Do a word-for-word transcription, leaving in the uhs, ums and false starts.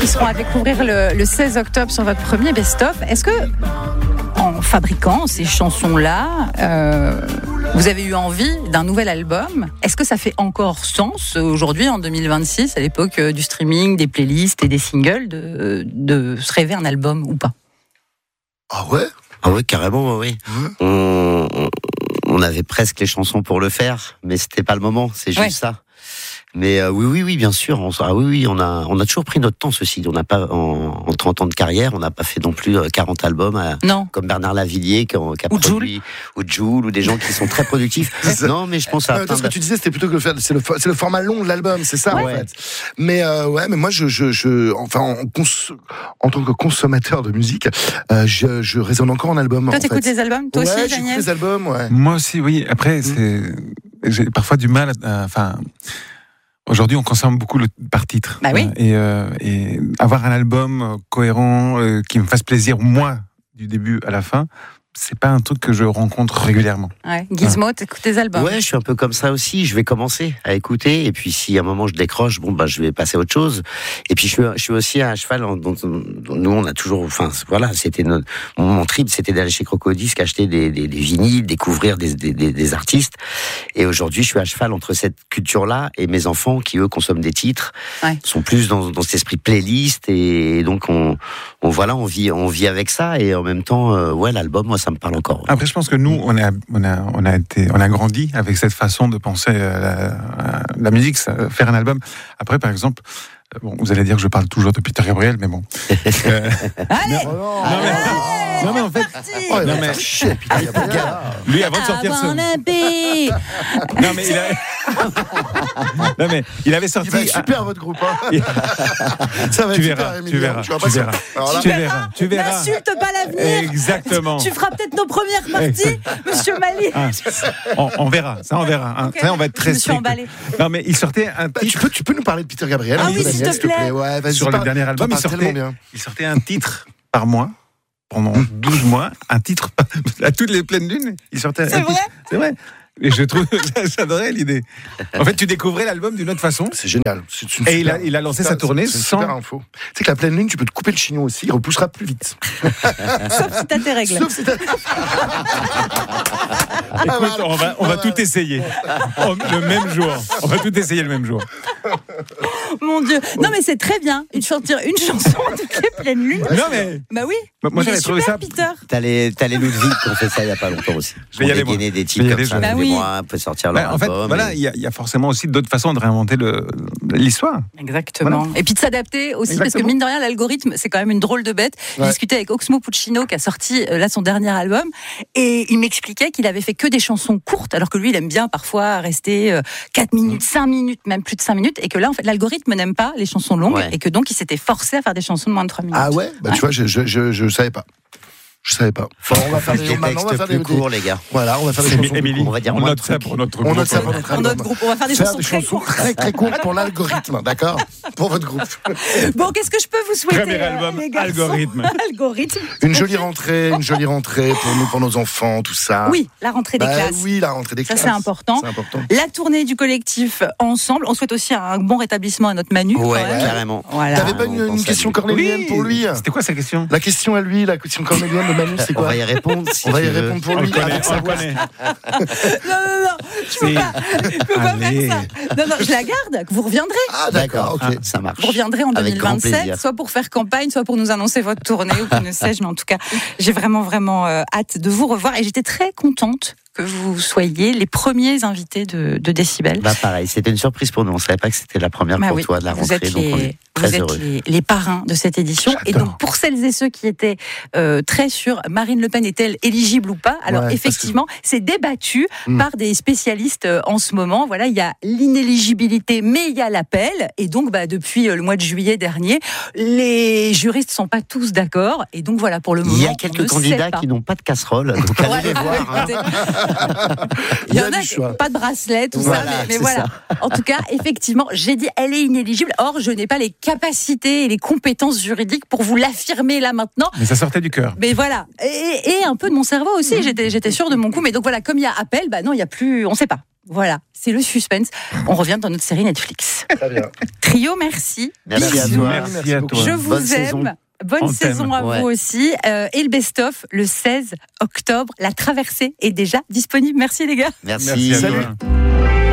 seront à découvrir le, le seize octobre sur votre premier best-of. Est-ce que, en fabriquant ces chansons-là, euh, vous avez eu envie d'un nouvel album? Est-ce que ça fait encore sens aujourd'hui, en deux mille vingt-six, à l'époque du streaming, des playlists et des singles, de, de se rêver un album ou pas? Ah ouais? Ah ouais, carrément, oui. Mmh. On, on, on avait presque les chansons pour le faire, mais c'était pas le moment, c'est juste ouais. ça. Mais euh, oui, oui, oui, bien sûr. On, ah oui, oui, on a, on a toujours pris notre temps, ceci. On n'a pas, en, en trente ans de carrière, on n'a pas fait non plus quarante albums, à, non. comme Bernard Lavillier, qui a, qui a ou produit, Joule. ou Joule, ou des gens qui sont très productifs. non, mais je pense à. Euh, ce que tu disais, c'était plutôt que le faire, c'est le, c'est le format long de l'album, c'est ça, ouais. en fait. Mais euh, ouais, mais moi, je, je, je enfin, en, cons, en tant que consommateur de musique, euh, je, je résonne encore en album. Toi, t'écoutes fait. les albums, toi ouais, aussi, j'écoute Daniel. les albums, ouais. Moi aussi, oui. Après, c'est, j'ai parfois du mal, à, enfin. Aujourd'hui, on consomme beaucoup le, par titre. Bah oui. Et, euh, et avoir un album cohérent euh, qui me fasse plaisir, moi, du début à la fin, c'est pas un truc que je rencontre régulièrement. Ouais. Gizmo, ah. t'écoutes tes albums? Ouais, je suis un peu comme ça aussi. Je vais commencer à écouter, et puis si à un moment je décroche, bon bah je vais passer à autre chose. Et puis je suis, je suis aussi à cheval. Dont, dont nous, on a toujours, enfin voilà, c'était notre, mon trip, c'était d'aller chez Crocodisc, acheter des, des, des vinyles, découvrir des, des, des, des artistes. Et aujourd'hui, je suis à cheval entre cette culture-là et mes enfants qui eux consomment des titres, ouais. sont plus dans, dans cet esprit playlist, et donc on, on voilà, on vit, on vit avec ça, et en même temps, euh, ouais, l'album, moi, ça me parle encore. Après, je pense que nous, on a, on a, on a été, on a grandi avec cette façon de penser à la, à la musique, ça, faire un album. Après, par exemple, bon, vous allez dire que je parle toujours de Peter Gabriel, mais bon. euh, Allez, non, non, mais, allez, non, mais en fait, oh, non, mais, chier, Peter Gabriel. Lui, avant de sortir ce, non mais il a, non mais il avait sorti. Il va être super votre groupe. Hein. Ça va être tu verras, super, tu verras, tu, tu verras, là, tu verras, tu verras. N'insulte pas l'avenir. Exactement. Tu feras peut-être nos premières parties, Monsieur Mali. Ah, on, on verra, ça on verra. Hein. Okay. Ça, on va être très strict. Non mais il sortait un titre. Tu peux, tu peux nous parler de Peter Gabriel? Ah oui, s'il te plaît. Ouais, vas-y. Sur le dernier album, il sortait, il sortait un titre par mois. Pendant douze mois, un titre à toutes les pleines lunes, il sortait C'est un vrai titre. C'est vrai. Et je trouve, j'adorais l'idée. En fait, tu découvrais l'album d'une autre façon. C'est génial. C'est une et super, il a, il a lancé sa tournée c'est une sans. Super info. Tu sais que la pleine lune, tu peux te couper le chignon aussi, il repoussera plus vite. Sauf si t'as tes règles. Sauf si t'as. Écoute, on va, on va tout essayer. Le même jour. On va tout essayer le même jour. Mon Dieu. Non, mais c'est très bien. Une, chantir une chanson toutes les pleines lunes. Non, mais. Bah oui. Moi, j'avais trouvé ça. Peter. T'as les, t'as les Ludwig qui ont fait ça il y a pas longtemps aussi. Je vais y aller, moi. Des titres comme ça, bah oui. mois, peut sortir leur bah, en fait, album. voilà, il et... y, y a forcément aussi d'autres façons de réinventer le, l'histoire. Exactement. Voilà. Et puis de s'adapter aussi, exactement. Parce que mine de rien, l'algorithme, c'est quand même une drôle de bête. Ouais. J'ai discuté avec Oxmo Puccino qui a sorti là son dernier album, et il m'expliquait qu'il avait fait que des chansons courtes, alors que lui, il aime bien parfois rester quatre minutes, cinq minutes, même plus de cinq minutes, et que là, en fait, l'algorithme n'aime pas les chansons longues, ouais. et que donc il s'était forcé à faire des chansons de moins de trois minutes. Ah ouais, bah, ouais. Tu vois, je, je, je, je savais pas. Je savais pas. Enfin, on va faire des textes plus courts, les gars. Voilà, on va faire des chansons Émilie, on va dire on note ça pour notre groupe. On note ça pour notre, notre groupe. On va faire des faire chansons, des très, chansons courtes. très très courtes pour l'algorithme, d'accord? Pour votre groupe. Bon, qu'est-ce que je peux vous souhaiter? Premier album, les algorithme. Algorithme. Une jolie rentrée, une jolie rentrée pour nous, pour nos enfants, tout ça. Oui, la rentrée des bah, classes. Oui, la rentrée des classes. Ça, c'est important. C'est important. La tournée du collectif Ensemble. On souhaite aussi un bon rétablissement à notre Manu. Ouais, carrément. Voilà. T'avais pas une, une question cornélienne oui. pour lui? C'était quoi sa question? La question à lui, la question cornélienne de Manu, c'est quoi? On va y répondre. On va y répondre pour lui. On connaît, on connaît. Non, non, non, je peux pas, je peux pas faire ça. Non, non, je la garde, vous reviendrez. Ah, d'accord, ok. Ah, ça marche. Vous reviendrez en deux mille vingt-sept, soit pour faire campagne, soit pour nous annoncer votre tournée, ou que ne sais-je, mais en tout cas, j'ai vraiment, vraiment euh, hâte de vous revoir, et j'étais très contente que vous soyez les premiers invités de, de Décibel. Bah pareil, c'était une surprise pour nous. On ne savait pas que c'était la première bah pour oui, toi de la rentrée, les, donc on est très vous heureux. Êtes les, les parrains de cette édition. J'adore. Et donc pour celles et ceux qui étaient euh, très sûrs, Marine Le Pen est-elle éligible ou pas? Alors ouais, effectivement, que... c'est débattu mmh. par des spécialistes euh, en ce moment. Voilà, il y a l'inéligibilité, mais il y a l'appel. Et donc bah, depuis euh, le mois de juillet dernier, les juristes sont pas tous d'accord. Et donc voilà, pour le moment, il y a quelques candidats qui n'ont pas de casserole. Donc allez les voir. Hein. Il y en a qui n'ont pas de bracelet, tout voilà, ça, mais, mais voilà. Ça. En tout cas, effectivement, j'ai dit, elle est inéligible. Or, je n'ai pas les capacités et les compétences juridiques pour vous l'affirmer là maintenant. Mais ça sortait du cœur. Mais voilà, et, et un peu de mon cerveau aussi. J'étais, j'étais sûre de mon coup. Mais donc voilà, comme il y a appel, bah non, il y a plus, on ne sait pas. Voilà, c'est le suspense. On revient dans notre série Netflix. Très bien. Trio, merci. Merci à Bisous. toi. Merci à toi. Je vous Bonne aime. saison. Bonne On saison t'aime. à Ouais. vous aussi. Euh, et le best-of, le seize octobre. La traversée est déjà disponible. Merci les gars. Merci. Merci à Salut. toi.